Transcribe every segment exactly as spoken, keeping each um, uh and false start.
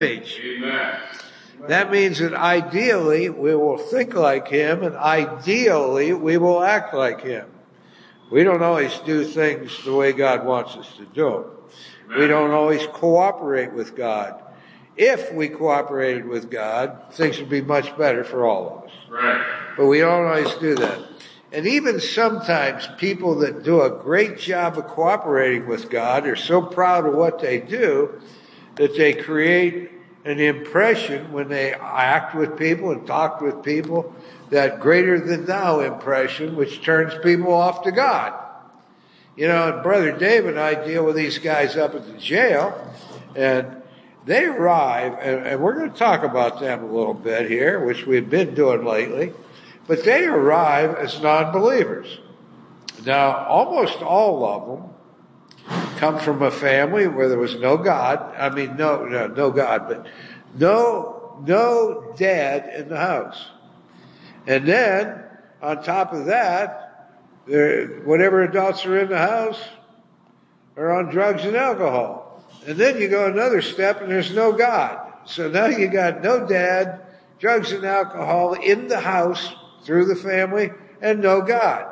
image. Amen. That means that ideally we will think like him, and ideally we will act like him. We don't always do things the way God wants us to do them. Amen. We don't always cooperate with God. If we cooperated with God, things would be much better for all of us. Right. But we don't always do that. And even sometimes people that do a great job of cooperating with God are so proud of what they do that they create an impression when they act with people and talk with people, that greater than thou impression, which turns people off to God. You know, and Brother Dave and I deal with these guys up at the jail, and they arrive, and, and we're going to talk about them a little bit here, which we've been doing lately, but they arrive as non-believers. Now, almost all of them come from a family where there was no God. I mean, no, no, no God, but no, no dad in the house. And then, on top of that, there, whatever adults are in the house are on drugs and alcohol. And then you go another step and there's no God. So now you got no dad, drugs and alcohol in the house through the family, and no God.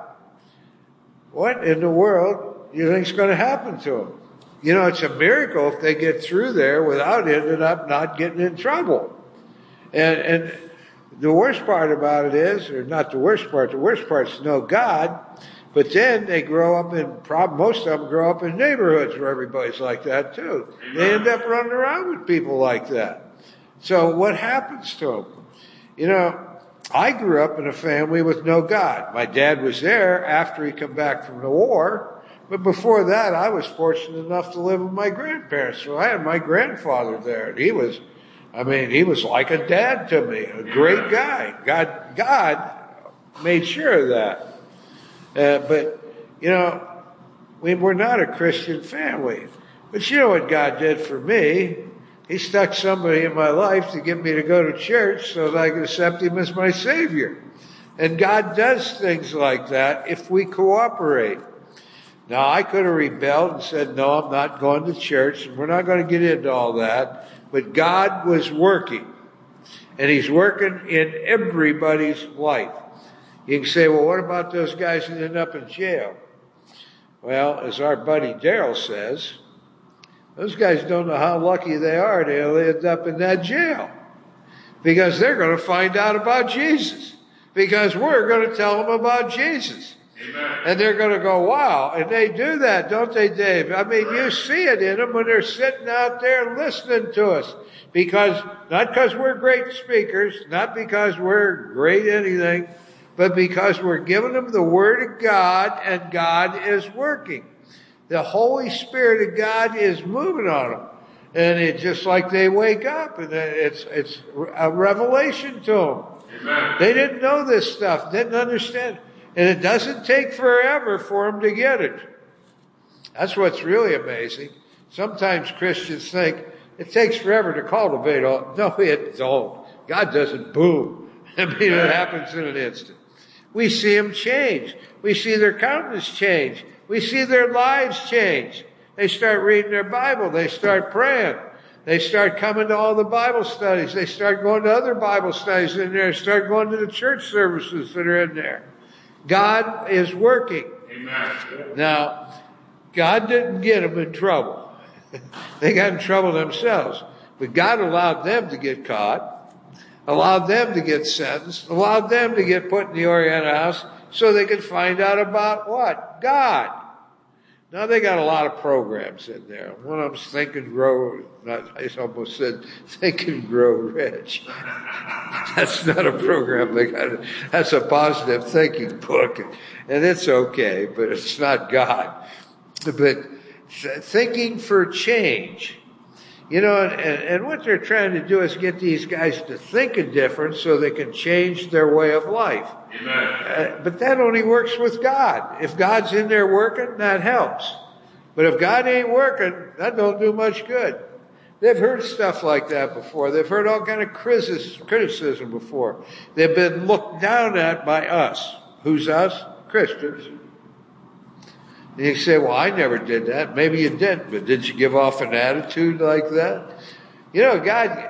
What in the world do you think is going to happen to them? You know, it's a miracle if they get through there without ending up not getting in trouble. And, and the worst part about it is, or not the worst part, the worst part's no God, but then they grow up in, most of them grow up in neighborhoods where everybody's like that too. They end up running around with people like that. So what happens to them? You know, I grew up in a family with no God. My dad was there after he come back from the war, but before that I was fortunate enough to live with my grandparents. So I had my grandfather there, and he was, I mean, he was like a dad to me, a great guy. God, God made sure of that. Uh, but, you know, we, we're not a Christian family. But you know what God did for me? He stuck somebody in my life to get me to go to church so that I could accept him as my Savior. And God does things like that if we cooperate. Now, I could have rebelled and said, no, I'm not going to church, and we're not going to get into all that. But God was working, and he's working in everybody's life. You can say, well, what about those guys that end up in jail? Well, as our buddy Daryl says, those guys don't know how lucky they are to end up in that jail, because they're going to find out about Jesus, because we're going to tell them about Jesus. Amen. And they're going to go, wow. And they do that, don't they, Dave? I mean, you see it in them when they're sitting out there listening to us. Because, not because we're great speakers, not because we're great anything, but because we're giving them the Word of God, and God is working. The Holy Spirit of God is moving on them. And it's just like they wake up, and it's, it's a revelation to them. Amen. They didn't know this stuff, didn't understand. And it doesn't take forever for them to get it. That's what's really amazing. Sometimes Christians think it takes forever to cultivate all. No, it don't. God doesn't boom. I mean, it happens in an instant. We see them change. We see their countenance change. We see their lives change. They start reading their Bible. They start praying. They start coming to all the Bible studies. They start going to other Bible studies in there. Start going to the church services that are in there. God is working. Amen. Now, God didn't get them in trouble. They got in trouble themselves. But God allowed them to get caught, allowed them to get sentenced, allowed them to get put in the Oriental house so they could find out about what? God. Now, they got a lot of programs in there. One of them's Think and Grow, not, I almost said Think and Grow Rich. That's not a program. They got. That's a positive thinking book. And it's okay, but it's not God. But thinking for change. You know, and, and what they're trying to do is get these guys to think a different so they can change their way of life. Amen. Uh, but that only works with God. If God's in there working, that helps. But if God ain't working, that don't do much good. They've heard stuff like that before. They've heard all kind of criticism before. They've been looked down at by us. Who's us? Christians. And you say, well, I never did that. Maybe you did, but did you give off an attitude like that? You know, God,